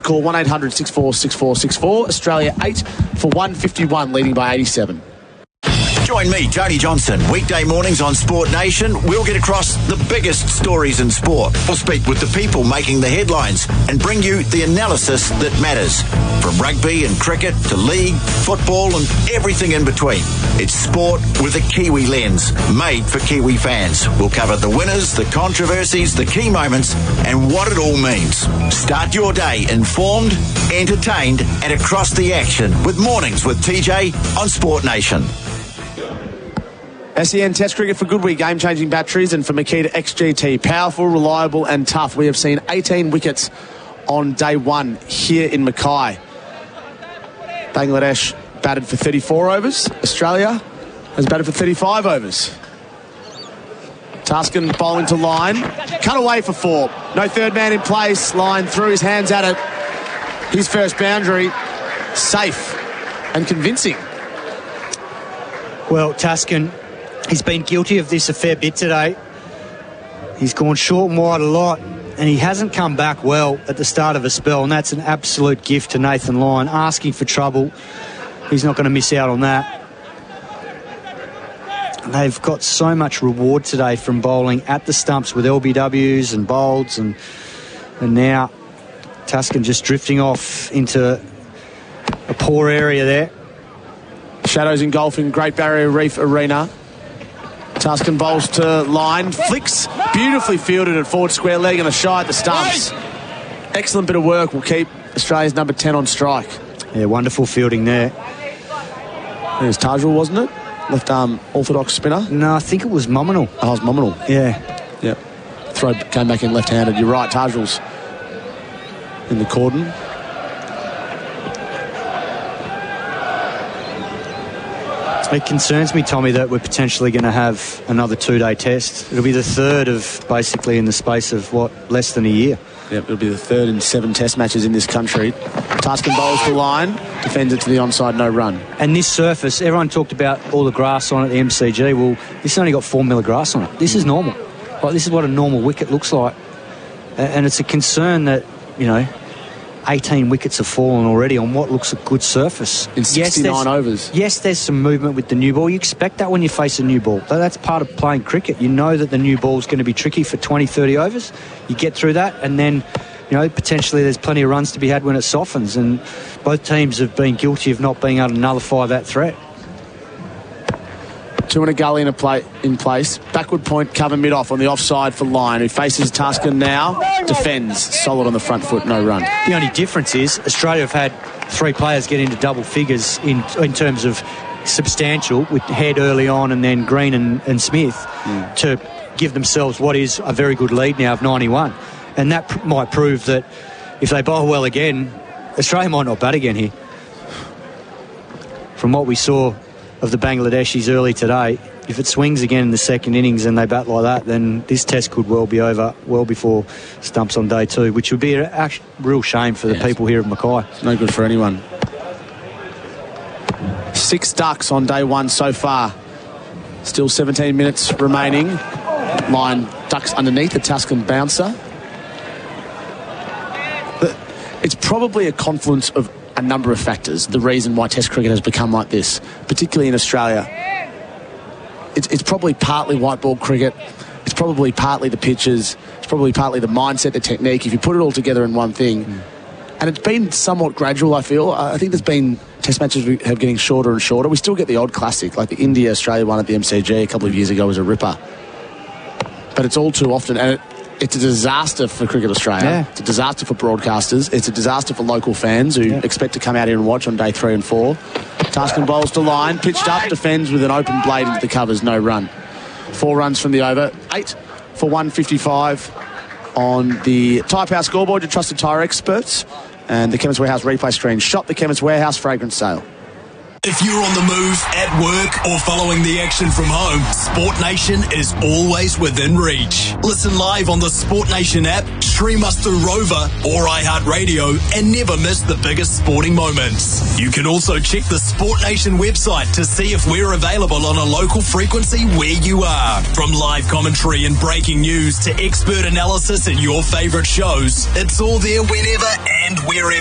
Call 1-800-64-6464. Australia 8 for 151, leading by 87. Join me, Tony Johnson, weekday mornings on Sport Nation. We'll get across the biggest stories in sport. We'll speak with the people making the headlines and bring you the analysis that matters. From rugby and cricket to league, football and everything in between. It's sport with a Kiwi lens, made for Kiwi fans. We'll cover the winners, the controversies, the key moments and what it all means. Start your day informed, entertained and across the action with Mornings with TJ on Sport Nation. SEN Test Cricket for Goodwee, game-changing batteries, and for Makita XGT, powerful, reliable and tough. We have seen 18 wickets on day one here in Mackay. Bangladesh batted for 34 overs. Australia has batted for 35 overs. Taskin bowling to line. Cut away for 4. No third man in place. Line threw his hands at it. His first boundary. Safe and convincing. Well, Taskin, he's been guilty of this a fair bit today. He's gone short and wide a lot, and he hasn't come back well at the start of a spell, and that's an absolute gift to Nathan Lyon. Asking for trouble. He's not going to miss out on that. And they've got so much reward today from bowling at the stumps with LBWs and bolds, and now Taskin just drifting off into a poor area there. Shadows engulfing Great Barrier Reef Arena. Taskin bowls to line, flicks, beautifully fielded at forward square leg and a shy at the stumps. Excellent bit of work will keep Australia's number 10 on strike. Yeah, wonderful fielding there. It was Tajul, wasn't it? Left arm orthodox spinner. No, I think it was Mominal. Oh, it was Mominal. Yeah. Yep. Throw came back in left-handed. You're right, Tajul's in the cordon. It concerns me, Tommy, that we're potentially going to have another 2-day test. It'll be the third of basically in the space of, less than a year. Yep, it'll be the third in 7 test matches in this country. Taskin bowls the line, defends it to the onside, no run. And this surface, everyone talked about all the grass on it, the MCG. Well, this has only got 4 mil of grass on it. This is normal. This is what a normal wicket looks like. And it's a concern that, 18 wickets have fallen already on what looks a good surface. In 69 overs. Yes, there's some movement with the new ball. You expect that when you face a new ball. That's part of playing cricket. You know that the new ball is going to be tricky for 20, 30 overs. You get through that and then, potentially there's plenty of runs to be had when it softens. And both teams have been guilty of not being able to nullify that threat. 2 and a gully in place. Backward point, cover mid-off on the offside for Lyon, who faces Taskin now. Defends. Solid on the front foot, no run. The only difference is Australia have had 3 players get into double figures in terms of substantial, with Head early on and then Green and Smith, to give themselves what is a very good lead now of 91. And that might prove that if they bowl well again, Australia might not bat again here. From what we saw of the Bangladeshis early today, if it swings again in the second innings and they bat like that, then this test could well be over well before stumps on day 2, which would be a real shame for the people here at Mackay. It's no good for anyone. 6 ducks on day 1 so far. Still 17 minutes remaining. Line ducks underneath the Taskin bouncer. It's probably a confluence of a number of factors, the reason why Test cricket has become like this, particularly in Australia. It's probably partly white ball cricket. It's probably partly the pitches. It's probably partly the mindset, the technique. If you put it all together in one thing, and it's been somewhat gradual, I feel. I think there's been Test matches have getting shorter and shorter. We still get the odd classic, like the India-Australia one at the MCG a couple of years ago was a ripper. But it's all too often, and it's a disaster for Cricket Australia. Yeah. It's a disaster for broadcasters. It's a disaster for local fans who expect to come out here and watch on day 3 and 4. Taskin bowls to line, pitched up, defends with an open blade into the covers, no run. 4 runs from the over, 8 for 155 on the Tyre Power scoreboard, your trusted tyre experts, and the Chemist Warehouse replay screen. Shop the Chemist Warehouse fragrance sale. If you're on the move, at work, or following the action from home, Sport Nation is always within reach. Listen live on the Sport Nation app, stream us through Rover or iHeartRadio, and never miss the biggest sporting moments. You can also check the Sport Nation website to see if we're available on a local frequency where you are. From live commentary and breaking news to expert analysis and your favourite shows, it's all there whenever and wherever